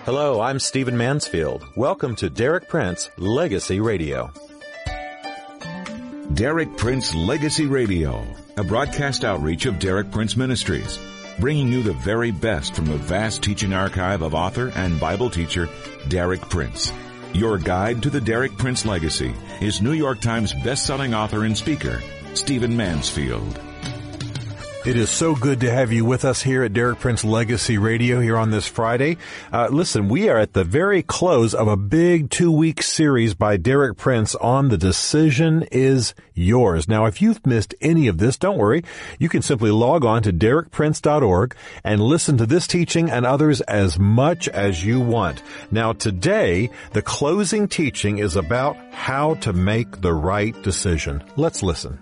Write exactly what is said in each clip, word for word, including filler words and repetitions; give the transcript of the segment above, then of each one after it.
Hello, I'm Stephen Mansfield. Welcome to Derek Prince Legacy Radio. Derek Prince Legacy Radio, a broadcast outreach of Derek Prince Ministries, bringing you the very best from the vast teaching archive of author and Bible teacher Derek Prince. Your guide to the Derek Prince legacy is New York Times best-selling author and speaker, Stephen Mansfield. It is so good to have you with us here at Derek Prince Legacy Radio here on this Friday. Uh, listen, we are at the very close of a big two-week series by Derek Prince on The Decision Is Yours. Now, if you've missed any of this, don't worry. You can simply log on to derek prince dot org and listen to this teaching and others as much as you want. Now, today, the closing teaching is about how to make the right decision. Let's listen.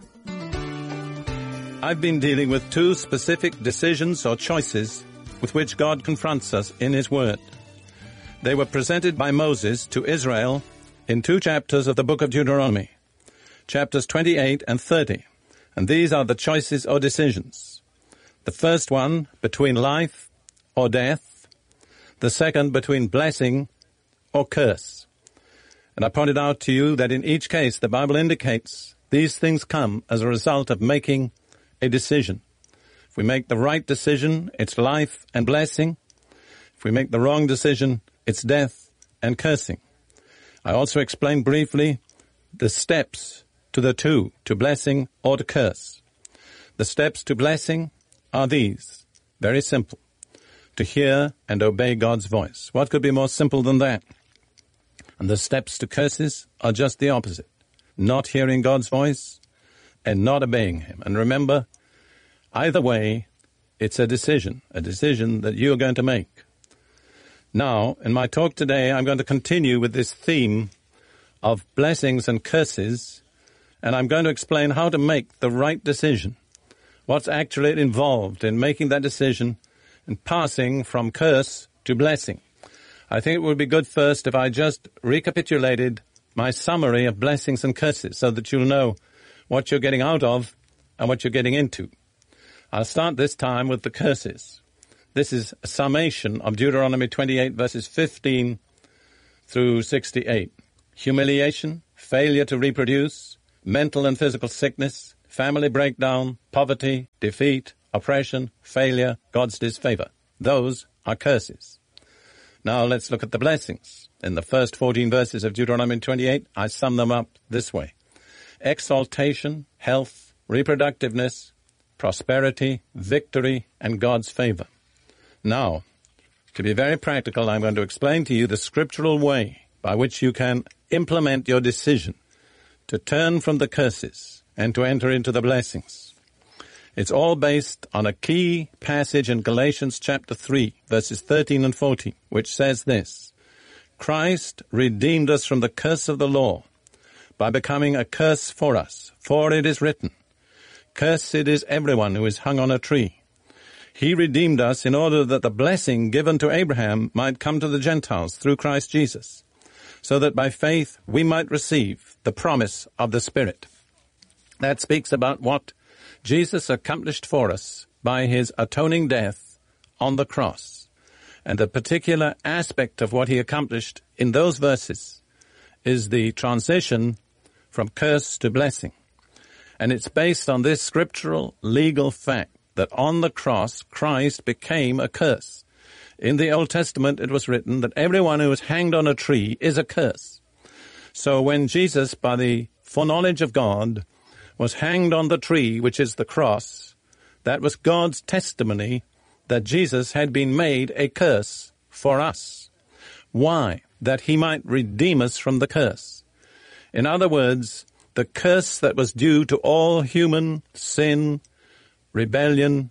I've been dealing with two specific decisions or choices with which God confronts us in His Word. They were presented by Moses to Israel in two chapters of the book of Deuteronomy, chapters twenty-eight and thirty, and these are the choices or decisions. The first one, between life or death. The second, between blessing or curse. And I pointed out to you that in each case the Bible indicates these things come as a result of making a decision. If we make the right decision, it's life and blessing. If we make the wrong decision, it's death and cursing. I also explained briefly the steps to the two, to blessing or to curse. The steps to blessing are these, very simple: to hear and obey God's voice. What could be more simple than that? And the steps to curses are just the opposite: not hearing God's voice and not obeying Him. And remember, either way, it's a decision, a decision that you're going to make. Now, in my talk today, I'm going to continue with this theme of blessings and curses, and I'm going to explain how to make the right decision, what's actually involved in making that decision and passing from curse to blessing. I think it would be good first if I just recapitulated my summary of blessings and curses so that you'll know what you're getting out of and what you're getting into. I'll start this time with the curses. This is a summation of Deuteronomy twenty-eight, verses fifteen through sixty-eight. Humiliation, failure to reproduce, mental and physical sickness, family breakdown, poverty, defeat, oppression, failure, God's disfavor. Those are curses. Now let's look at the blessings. In the first fourteen verses of Deuteronomy twenty-eight, I sum them up this way: exaltation, health, reproductiveness, prosperity, victory, and God's favor. Now, to be very practical, I'm going to explain to you the scriptural way by which you can implement your decision to turn from the curses and to enter into the blessings. It's all based on a key passage in Galatians chapter three, verses thirteen and fourteen, which says this: Christ redeemed us from the curse of the law by becoming a curse for us. For it is written, Cursed is everyone who is hung on a tree. He redeemed us in order that the blessing given to Abraham might come to the Gentiles through Christ Jesus, so that by faith we might receive the promise of the Spirit. That speaks about what Jesus accomplished for us by His atoning death on the cross. And a particular aspect of what He accomplished in those verses is the transition from curse to blessing. And it's based on this scriptural legal fact that on the cross, Christ became a curse. In the Old Testament, it was written that everyone who is hanged on a tree is a curse. So when Jesus, by the foreknowledge of God, was hanged on the tree, which is the cross, that was God's testimony that Jesus had been made a curse for us. Why? That He might redeem us from the curse. In other words, the curse that was due to all human sin, rebellion,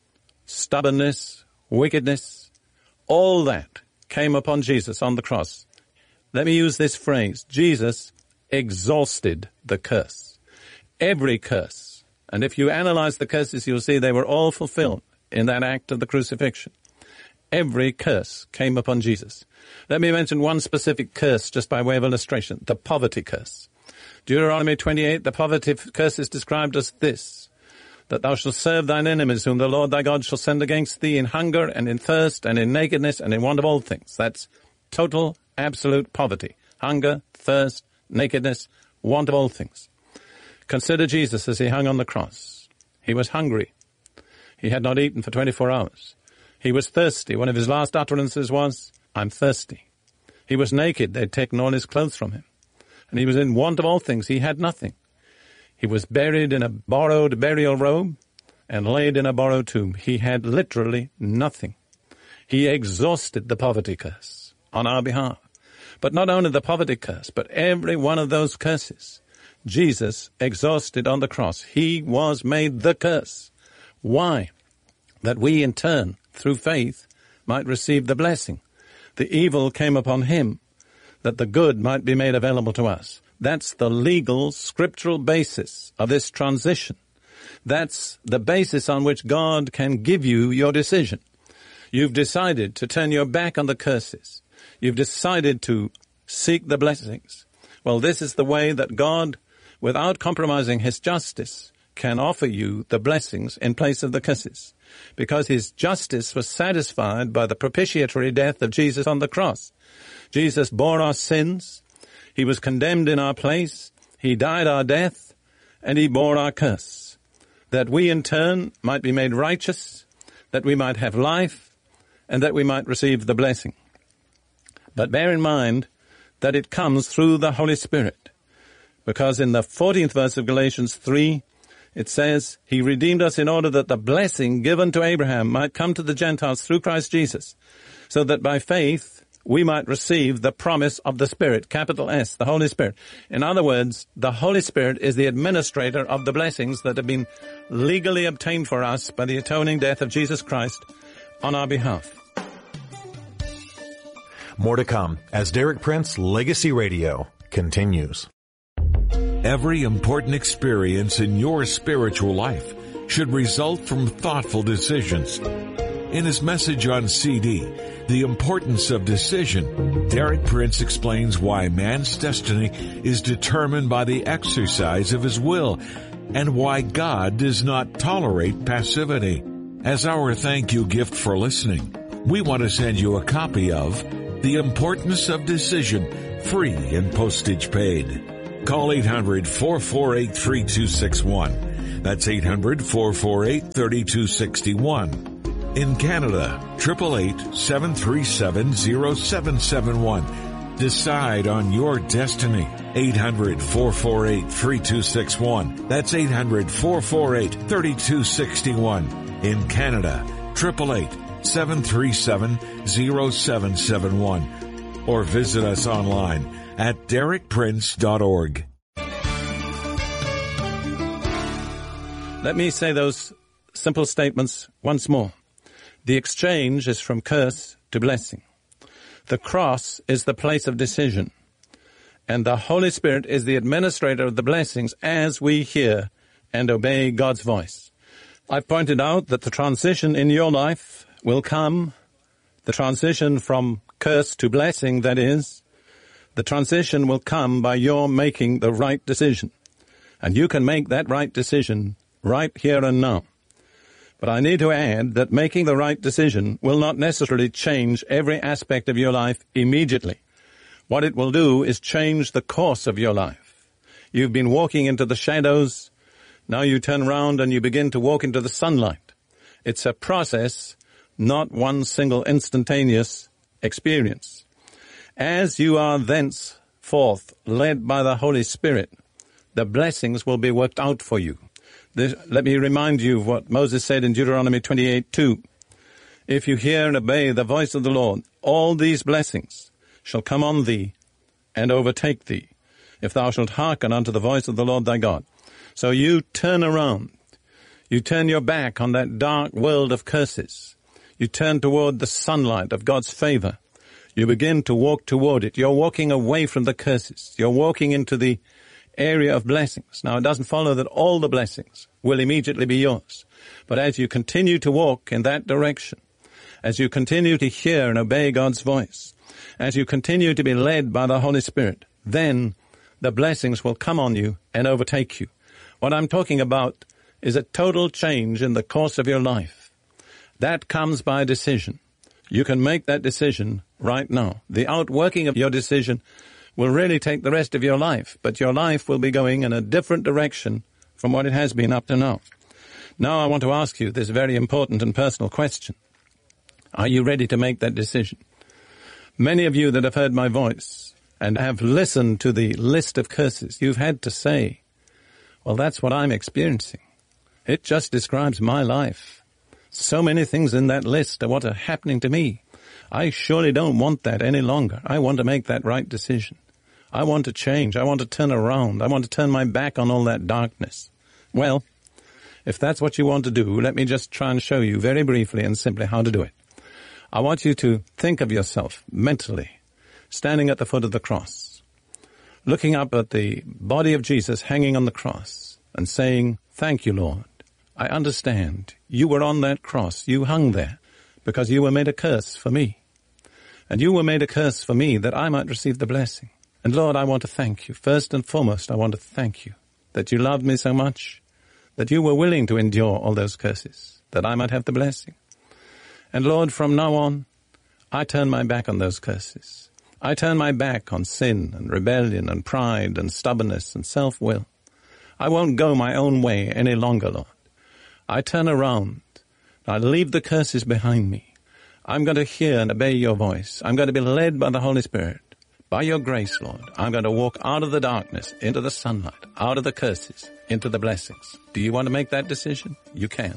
stubbornness, wickedness, all that came upon Jesus on the cross. Let me use this phrase: Jesus exhausted the curse. Every curse. And if you analyze the curses, you'll see they were all fulfilled in that act of the crucifixion. Every curse came upon Jesus. Let me mention one specific curse just by way of illustration: the poverty curse. Deuteronomy twenty-eight, the poverty curse is described as this: that thou shalt serve thine enemies, whom the Lord thy God shall send against thee in hunger and in thirst and in nakedness and in want of all things. That's total, absolute poverty. Hunger, thirst, nakedness, want of all things. Consider Jesus as he hung on the cross. He was hungry. He had not eaten for twenty-four hours. He was thirsty. One of his last utterances was, I'm thirsty. He was naked. They'd taken all his clothes from him. And he was in want of all things. He had nothing. He was buried in a borrowed burial robe and laid in a borrowed tomb. He had literally nothing. He exhausted the poverty curse on our behalf. But not only the poverty curse, but every one of those curses, Jesus exhausted on the cross. He was made the curse. Why? That we in turn, through faith, might receive the blessing. The evil came upon him, that the good might be made available to us. That's the legal, scriptural basis of this transition. That's the basis on which God can give you your decision. You've decided to turn your back on the curses. You've decided to seek the blessings. Well, this is the way that God, without compromising his justice, can offer you the blessings in place of the curses. Because his justice was satisfied by the propitiatory death of Jesus on the cross. Jesus bore our sins. He was condemned in our place. He died our death, and he bore our curse, that we in turn might be made righteous, that we might have life, and that we might receive the blessing. But bear in mind that it comes through the Holy Spirit, because in the fourteenth verse of Galatians three, it says, he redeemed us in order that the blessing given to Abraham might come to the Gentiles through Christ Jesus, so that by faith we might receive the promise of the Spirit, capital S, the Holy Spirit. In other words, the Holy Spirit is the administrator of the blessings that have been legally obtained for us by the atoning death of Jesus Christ on our behalf. More to come as Derek Prince Legacy Radio continues. Every important experience in your spiritual life should result from thoughtful decisions. In his message on C D, The Importance of Decision, Derek Prince explains why man's destiny is determined by the exercise of his will and why God does not tolerate passivity. As our thank you gift for listening, we want to send you a copy of The Importance of Decision, free and postage paid. Call eight hundred, four four eight, three two six one. That's eight hundred, four four eight, three two six one. In Canada, eight eight eight, seven three seven, zero seven seven one. Decide on your destiny. eight hundred, four four eight, three two six one. That's eight hundred, four four eight, three two six one. In Canada, eight eight eight, seven three seven, zero seven seven one. Or visit us online at derek prince dot org. Let me say those simple statements once more. The exchange is from curse to blessing. The cross is the place of decision. And the Holy Spirit is the administrator of the blessings as we hear and obey God's voice. I've pointed out that the transition in your life will come, the transition from curse to blessing, that is, the transition will come by your making the right decision. And you can make that right decision right here and now. But I need to add that making the right decision will not necessarily change every aspect of your life immediately. What it will do is change the course of your life. You've been walking into the shadows. Now you turn around and you begin to walk into the sunlight. It's a process, not one single instantaneous experience. As you are thenceforth led by the Holy Spirit, the blessings will be worked out for you. This, let me remind you of what Moses said in Deuteronomy twenty-eight two. If you hear and obey the voice of the Lord, all these blessings shall come on thee and overtake thee, if thou shalt hearken unto the voice of the Lord thy God. So you turn around. You turn your back on that dark world of curses. You turn toward the sunlight of God's favor. You begin to walk toward it. You're walking away from the curses. You're walking into the area of blessings. Now, it doesn't follow that all the blessings will immediately be yours. But as you continue to walk in that direction, as you continue to hear and obey God's voice, as you continue to be led by the Holy Spirit, then the blessings will come on you and overtake you. What I'm talking about is a total change in the course of your life. That comes by decision. You can make that decision right now. The outworking of your decision will really take the rest of your life, but your life will be going in a different direction from what it has been up to now. Now I want to ask you this very important and personal question. Are you ready to make that decision? Many of you that have heard my voice and have listened to the list of curses, you've had to say, well, that's what I'm experiencing. It just describes my life. So many things in that list are what are happening to me. I surely don't want that any longer. I want to make that right decision. I want to change. I want to turn around. I want to turn my back on all that darkness. Well, if that's what you want to do, let me just try and show you very briefly and simply how to do it. I want you to think of yourself mentally standing at the foot of the cross, looking up at the body of Jesus hanging on the cross and saying, thank you, Lord. I understand. You were on that cross. You hung there because you were made a curse for me. And you were made a curse for me that I might receive the blessing. And Lord, I want to thank you. First and foremost, I want to thank you that you loved me so much, that you were willing to endure all those curses, that I might have the blessing. And Lord, from now on, I turn my back on those curses. I turn my back on sin and rebellion and pride and stubbornness and self-will. I won't go my own way any longer, Lord. I turn around. I leave the curses behind me. I'm going to hear and obey your voice. I'm going to be led by the Holy Spirit. By your grace, Lord, I'm going to walk out of the darkness, into the sunlight, out of the curses, into the blessings. Do you want to make that decision? You can.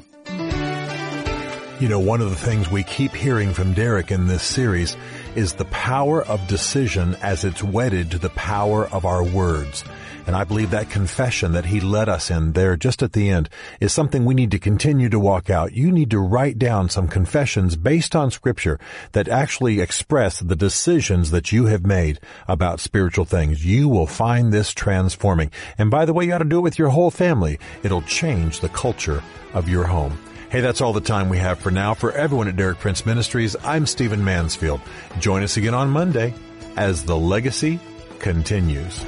You know, one of the things we keep hearing from Derek in this series is the power of decision as it's wedded to the power of our words. And I believe that confession that he led us in there just at the end is something we need to continue to walk out. You need to write down some confessions based on Scripture that actually express the decisions that you have made about spiritual things. You will find this transforming. And by the way, you ought to do it with your whole family. It'll change the culture of your home. Hey, that's all the time we have for now. For everyone at Derek Prince Ministries, I'm Stephen Mansfield. Join us again on Monday as the legacy continues.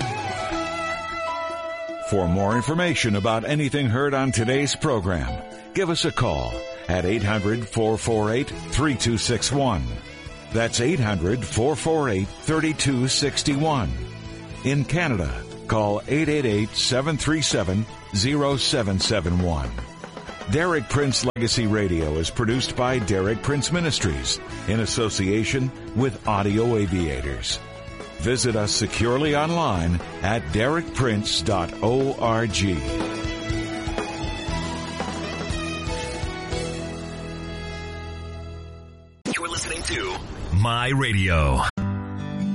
For more information about anything heard on today's program, give us a call at eight hundred, four four eight, three two six one. That's eight hundred, four four eight, three two six one. In Canada, call eight eight eight, seven three seven, zero seven seven one. Derek Prince Legacy Radio is produced by Derek Prince Ministries in association with Audio Aviators. Visit us securely online at derek prince dot org. You're listening to My Radio.